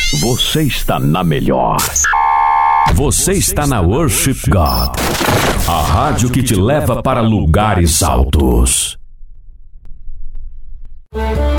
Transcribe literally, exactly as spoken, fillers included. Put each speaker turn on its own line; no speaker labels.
Você está na melhor. Você está na Worship God, a rádio que te leva para lugares altos.